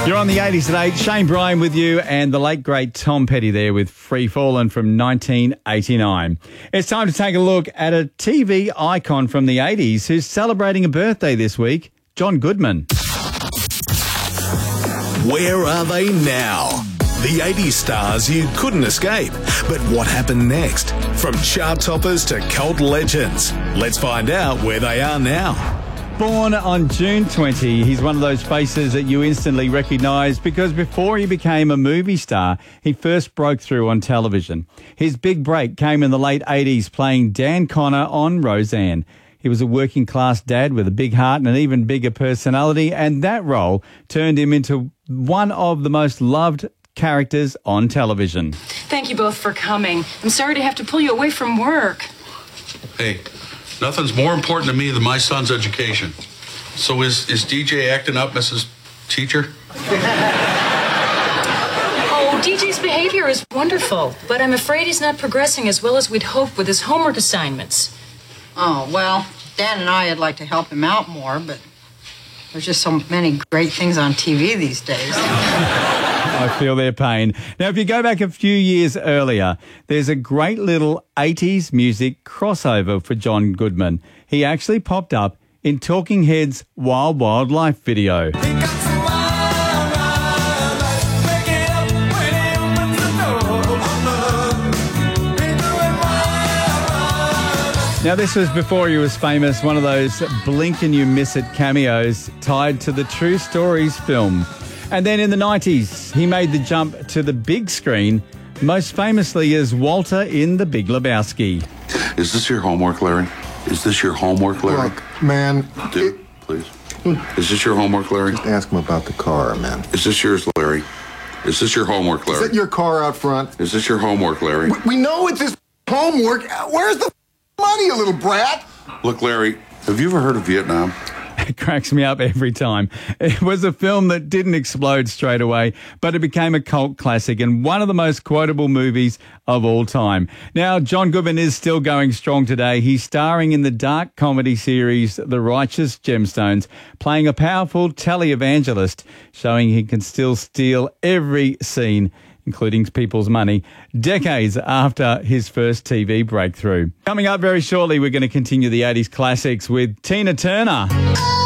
You're on the 80s at 8. Shane Bryan with you and the late, great Tom Petty there with Free Fallin' from 1989. It's time to take a look at a TV icon from the 80s who's celebrating a birthday this week, John Goodman. Where are they now? The 80s stars you couldn't escape. But what happened next? From chart toppers to cult legends. Let's find out where they are now. Born on June 20, he's one of those faces that you instantly recognise because before he became a movie star, he first broke through on television. His big break came in the late 80s playing Dan Connor on Roseanne. He was a working-class dad with a big heart and an even bigger personality, and that role turned him into one of the most loved characters on television. Thank you both for coming. I'm sorry to have to pull you away from work. Hey, nothing's more important to me than my son's education. So is DJ acting up, Mrs. Teacher? Oh, DJ's behavior is wonderful, but I'm afraid he's not progressing as well as we'd hoped with his homework assignments. Oh, well, Dan and I would like to help him out more, but there's just so many great things on TV these days. I feel their pain. Now, if you go back a few years earlier, there's a great little 80s music crossover for John Goodman. He actually popped up in Talking Heads' Wild Wild Life video. Now, this was before he was famous, one of those blink and you miss it cameos tied to the True Stories film. And then in the 90s, he made the jump to the big screen, most famously as Walter in The Big Lebowski. Is this your homework, Larry? Is this your homework, Larry? Look, man. Please. Is this your homework, Larry? Just ask him about the car, man. Is this yours, Larry? Is this your homework, Larry? Is that your car out front? Is this your homework, Larry? We know it's his homework. Where's the money, you little brat? Look, Larry, have you ever heard of Vietnam? It cracks me up every time. It was a film that didn't explode straight away, but it became a cult classic and one of the most quotable movies of all time. Now, John Goodman is still going strong today. He's starring in the dark comedy series The Righteous Gemstones, playing a powerful televangelist, showing he can still steal every scene, including people's money, decades after his first TV breakthrough. Coming up very shortly, we're going to continue the 80s classics with Tina Turner.